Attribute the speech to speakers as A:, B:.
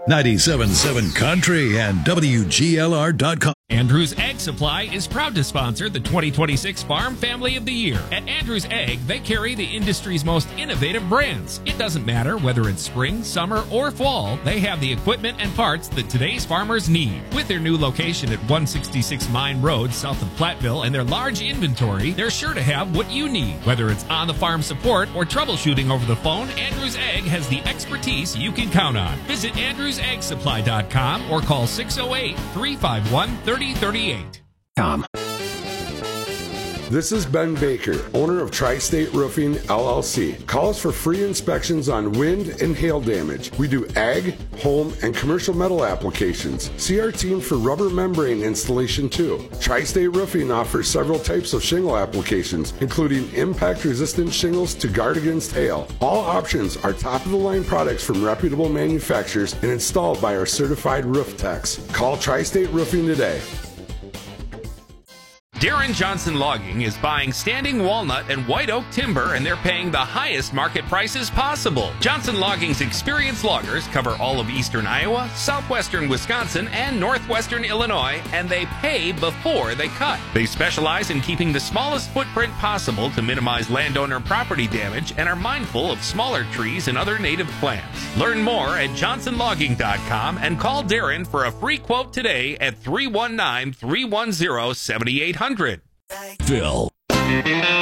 A: 97.7 Country and WGLR.com.
B: Andrews Egg Supply is proud to sponsor the 2026 Farm Family of the Year. At Andrews Egg, they carry the industry's most innovative brands. It doesn't matter whether it's spring, summer, or fall, they have the equipment and parts that today's farmers need. With their new location at 166 Mine Road, south of Platteville, and their large inventory, they're sure to have what you need. Whether it's on-the-farm support or troubleshooting over the phone, Andrews Egg has the expertise you can count on. Visit AndrewsEggSupply.com or call 608-351-3038.
C: This is Ben Baker, owner of Tri-State Roofing, LLC. Call us for free inspections on wind and hail damage. We do ag, home, and commercial metal applications. See our team for rubber membrane installation too. Tri-State Roofing offers several types of shingle applications, including impact-resistant shingles to guard against hail. All options are top-of-the-line products from reputable manufacturers and installed by our certified roof techs. Call Tri-State Roofing today.
B: Darren Johnson Logging is buying standing walnut and white oak timber, and they're paying the highest market prices possible. Johnson Logging's experienced loggers cover all of eastern Iowa, southwestern Wisconsin, and northwestern Illinois, and they pay before they cut. They specialize in keeping the smallest footprint possible to minimize landowner property damage and are mindful of smaller trees and other native plants. Learn more at johnsonlogging.com and call Darren for a free quote today at 319-310-7800.
A: Phil.